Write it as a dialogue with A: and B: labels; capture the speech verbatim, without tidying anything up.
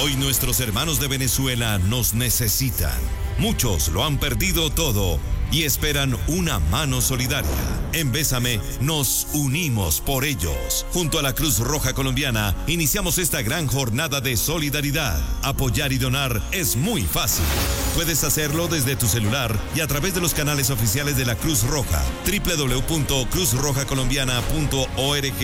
A: Hoy nuestros hermanos de Venezuela nos necesitan. Muchos lo han perdido todo y esperan una mano solidaria. En Bésame nos unimos por ellos. Junto a la Cruz Roja Colombiana iniciamos esta gran jornada de solidaridad. Apoyar y donar es muy fácil. Puedes hacerlo desde tu celular y a través de los canales oficiales de la Cruz Roja. doble u doble u doble u punto cruz roja colombiana punto org